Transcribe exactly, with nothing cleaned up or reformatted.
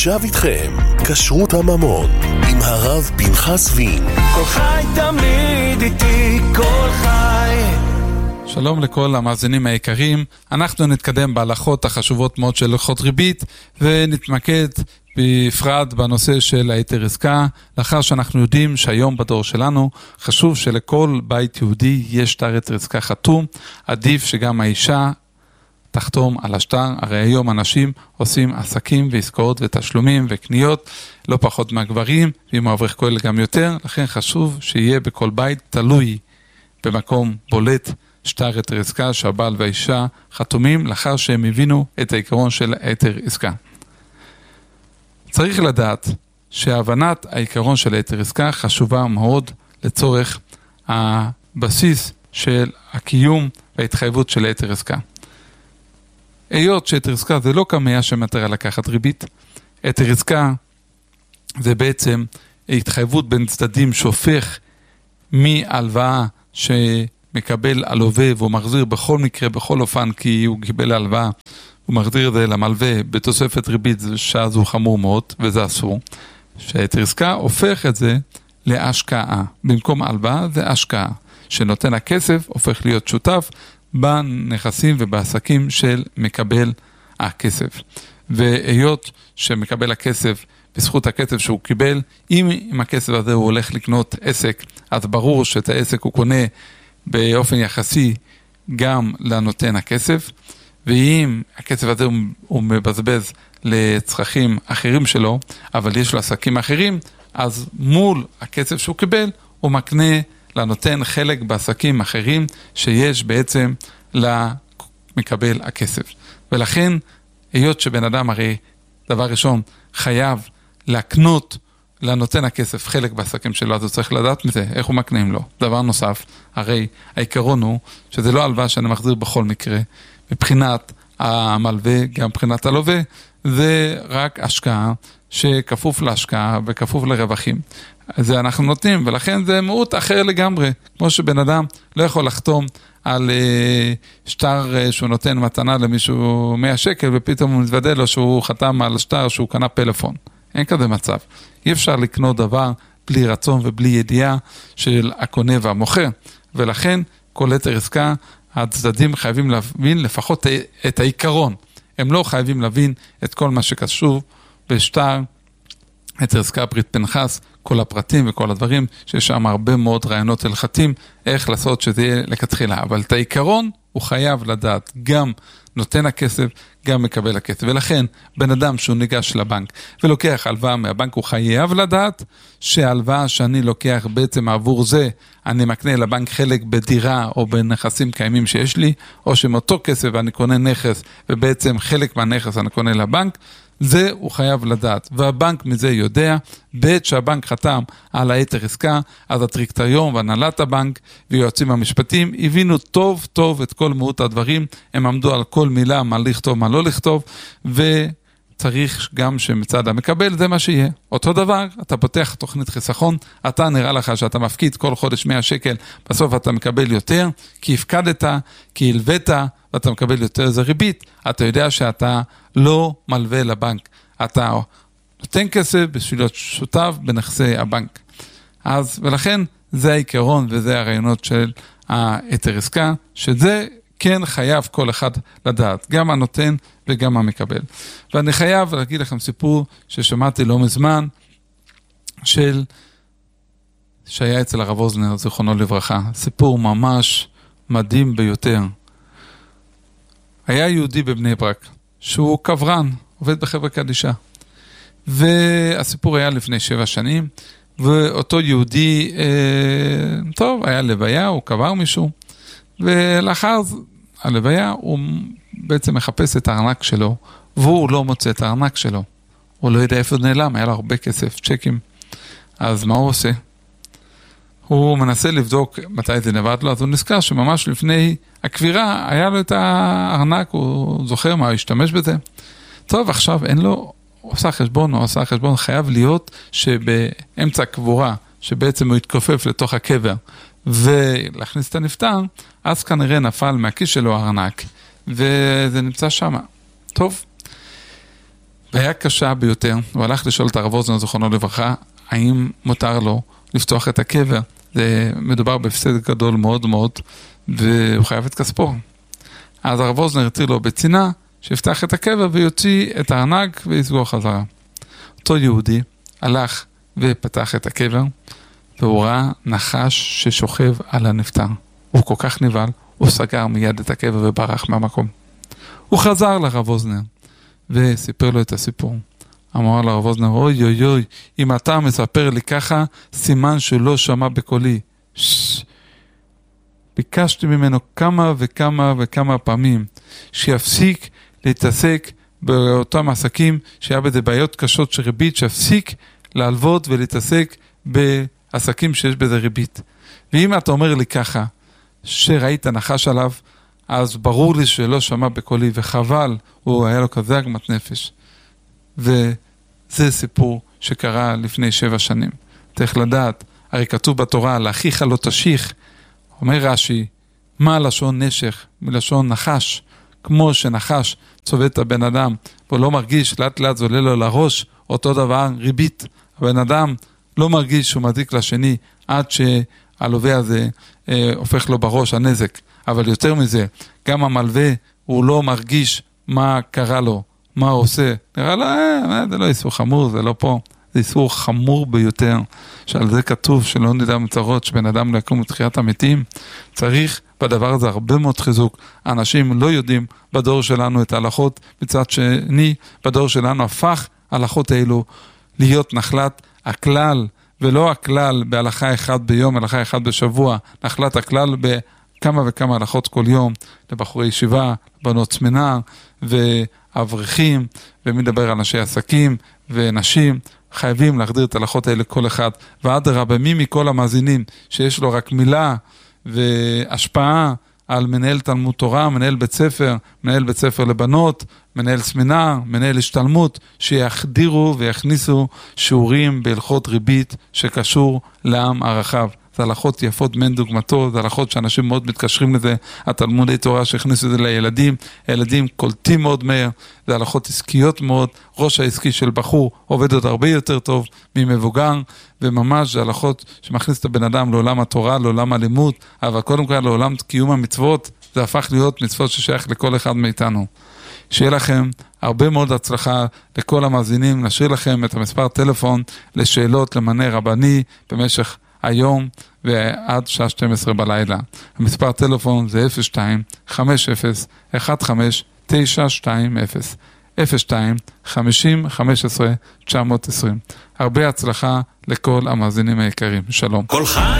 ועכשיו איתכם, כשרות הממון, עם הרב פנחס וין. כל חי תמיד איתי, כל חי. שלום לכל המאזינים היקרים, אנחנו נתקדם בהלכות החשובות מאוד של הלכות ריבית, ונתמקד בפרט בנושא של היתר עסקה, לאחר שאנחנו יודעים שהיום בדור שלנו חשוב שלכל בית יהודי יש שטר היתר עסקה חתום, עדיף שגם האישה תחתום על השטר, הרי היום אנשים עושים עסקים ועסקאות ותשלומים וקניות, לא פחות מהגברים, ואם האברך כולל גם יותר, לכן חשוב שיהיה בכל בית תלוי במקום בולט שטר היתר עסקה שהבעל והאישה חתומים לאחר שהם הבינו את העיקרון של היתר עסקה. צריך לדעת שהבנת העיקרון של היתר עסקה חשובה מאוד לצורך הבסיס של הקיום וההתחייבות של היתר עסקה. היות שהיתר עסקה זה לא כמיה שמטרה לקחת ריבית, היתר עסקה זה בעצם התחייבות בין צדדים שהופך מהלוואה שמקבל הלווה והוא מחזיר בכל מקרה, בכל אופן, כי הוא קיבל הלוואה, הוא מחזיר את זה למלווה בתוספת ריבית, שאז הוא חמור מאוד וזה אסור. שהיתר עסקה הופך את זה להשקעה, במקום הלוואה זה השקעה, שנותן הכסף הופך להיות שותף בנכסים ובעסקים של מקבל הכסף. והיות שמקבל הכסף, בזכות הכסף שהוא קיבל, אם עם הכסף הזה הוא הולך לקנות עסק, אז ברור שאת העסק הוא קונה באופן יחסי גם לנותן הכסף, ואם הכסף הזה הוא, הוא מבזבז לצרכים אחרים שלו, אבל יש לו עסקים אחרים, אז מול הכסף שהוא קיבל, הוא מקנה לנותן חלק בעסקים אחרים שיש בעצם למקבל הכסף. ולכן, היות שבן אדם הרי דבר ראשון חייב להקנות לנותן הכסף חלק בעסקים שלו, אז הוא צריך לדעת מזה, איך הוא מקנים לו. דבר נוסף, הרי העיקרון הוא שזה לא הלוואה שאני מחזיר בכל מקרה, מבחינת המלווה, גם מבחינת הלווה, זה רק השקעה שכפוף להשקעה וכפוף לרווחים. זה אנחנו נותנים, ולכן זה מהות אחר לגמרי. כמו שבן אדם לא יכול לחתום על שטר שהוא נותן מתנה למישהו מאה שקל, ופתאום הוא מתוודא לו שהוא חתם על שטר שהוא קנה פלאפון. אין כזה מצב. אי אפשר לקנות דבר בלי רצון ובלי ידיעה של הקונה והמוכר. ולכן כל היתר עסקה, הצדדים חייבים להבין לפחות את העיקרון. הם לא חייבים להבין את כל מה שקשור בשטר היתר עסקה ברית פנחס, כל הפרטים וכל הדברים, שיש שם הרבה מאוד רעיונות הלכתיים, איך לעשות שזה יהיה לכתחילה. אבל את העיקרון הוא חייב לדעת, גם נותן הכסף, גם מקבל הכסף. ולכן, בן אדם שהוא ניגש לבנק ולוקח הלוואה מהבנק, הוא חייב לדעת שההלוואה שאני לוקח בעצם עבור זה, אני מקנה לבנק חלק בדירה או בנכסים קיימים שיש לי, או שמאותו כסף אני קונה נכס, ובעצם חלק מהנכס אני קונה לבנק, זה הוא חייב לדעת, והבנק מזה יודע, בעת שהבנק חתם על היתר עסקה, אז הדירקטוריון והנהלת הבנק ויועצים המשפטיים הבינו טוב טוב את כל מהות הדברים, הם עמדו על כל מילה, מה לכתוב, מה לא לכתוב, וצריך גם שמצד המקבל זה מה שיהיה. אותו דבר, אתה פותח תוכנית חיסכון, אתה נראה לך שאתה מפקיד כל חודש מאה שקל, בסוף אתה מקבל יותר, כי הפקדת, כי הלווית, ואתה מקבל יותר איזה ריבית, אתה יודע שאתה לא מלווה לבנק, אתה נותן כסף בשביל להיות שותף בנכסי הבנק. אז ולכן זה העיקרון וזה הרעיונות של היתר עסקה, שזה כן חייב כל אחד לדעת, גם הנותן וגם המקבל. ואני חייב להגיד לכם סיפור ששמעתי לא מזמן, של שהיה אצל הרב אוזנר, זיכרונו לברכה, סיפור ממש מדהים ביותר. היה יהודי בבני ברק, שהוא קברן, עובד בחברה קדישה. והסיפור היה לפני שבע שנים, ואותו יהודי, אה, טוב, היה לוויה, הוא קבר מישהו, ולאחר הלוויה הוא בעצם מחפש את הארנק שלו, והוא לא מוצא את הארנק שלו. הוא לא יודע איפה זה נעלם, היה לו הרבה כסף, צ'קים. אז מה הוא עושה? הוא מנסה לבדוק מתי זה נבד לו, אז הוא נזכר שממש לפני הקבירה היה לו את הארנק, הוא זוכר מה הוא השתמש בזה. טוב, עכשיו אין לו, הוא עושה חשבון, הוא עושה חשבון, חייב להיות שבאמצע הקבורה, שבעצם הוא התכופף לתוך הקבר, ולהכניס את הנפטר, אז כנראה נפל מהכיס שלו הארנק, וזה נמצא שם. טוב. והיה קשה ביותר, הוא הלך לשאול את הרב ווזנר זכרונו לברכה, האם מותר לו לפתוח את הקבר. זה מדובר בהפסד גדול מאוד מאוד, והוא חייב את כספו. אז הרב ווזנר התיר לו בצינה, שיפתח את הקבר ויוציא את הארנק ויסגור חזרה. אותו יהודי הלך ופתח את הקבר, והוא ראה נחש ששוכב על הנפטר. הוא כל כך נבהל, הוא סגר מיד את הקבר וברח מהמקום. הוא חזר לרב ווזנר, וסיפר לו את הסיפור. אמר לרב ווזנר, אוי אוי אוי, אם אתה מספר לי ככה, סימן שלא שמע בקולי. שש. ביקשתי ממנו כמה וכמה וכמה פעמים, שיפסיק להתעסק באותם עסקים, שהיה בזה בעיות קשות של ריבית, שיפסיק להלוות ולהתעסק בעסקים שיש בזה ריבית. ואם אתה אומר לי ככה, שראית נחש עליו, אז ברור לי שלא שמע בקולי, וחבל, הוא היה לו כזה עגמת נפש. וזה סיפור שקרה לפני שבע שנים. צריך לדעת, הרי כתוב בתורה, לאחיך לא תשיך, אומר רש"י, מה לשון נשך? מלשון נחש. כמו שנחש צובט את הבן אדם, והוא לא מרגיש, לאט לאט זולה לו לראש, אותו דבר ריבית. הבן אדם לא מרגיש שהוא מזיק לשני, עד שהלווה הזה אה, הופך לו בראש הנזק. אבל יותר מזה, גם המלווה הוא לא מרגיש מה קרה לו, מה הוא עושה. נראה לו, אה, זה לא איסור חמור, זה לא פה. זה איסור חמור ביותר, שעל זה כתוב שלא נדע מצרות, שבן אדם לא יקום בתחיית המתים. צריך בדבר הזה הרבה מאוד חיזוק. האנשים לא יודעים בדור שלנו את ההלכות, מצד שני, בדור שלנו הפך ההלכות האלו להיות נחלת הכלל, ולא הכלל בהלכה אחד ביום, הלכה אחד בשבוע, נחלת הכלל בכמה וכמה הלכות כל יום, לבחורי ישיבה, בנות סמינר ואברכים, ומדבר על אנשי עסקים ונשים, חייבים להחדיר את ההלכות האלה כל אחד, ואדרבה, מי מכל המאזינים שיש לו רק מילה והשפעה על מנהל תלמוד תורה, מנהל בית ספר, מנהל בית ספר לבנות, מנהל סמינר, מנהל השתלמות, שיחדירו ויכניסו שיעורים בהלכות ריבית שקשור לעם הרחב. זה הלכות יפות מן דוגמתו, זה הלכות שאנשים מאוד מתקשרים לזה, התלמודי תורה שהכניסו את זה לילדים, הילדים קולטים מאוד מהר, זה הלכות עסקיות מאוד, ראש העסקי של בחור עובד עוד הרבה יותר טוב ממבוגר, וממש זה הלכות שמכניס את הבן אדם לעולם התורה, לעולם הלימוד, אבל קודם כל לעולם קיום המצוות, זה הפך להיות מצוות ששייך לכל אחד מאיתנו. שיהיה לכם הרבה מאוד הצלחה לכל המאזינים, נשאיר לכם את המספר טלפון לשאלות למענה רבני במשך היום ועד שעה שתים עשרה בלילה. המספר טלפון זה אפס שתיים חמש אפס אחת חמש תשע שתיים אפס אפס שתיים חמישים חמש עשרה תשע עשרים. הרבה הצלחה לכל המאזינים היקרים. שלום.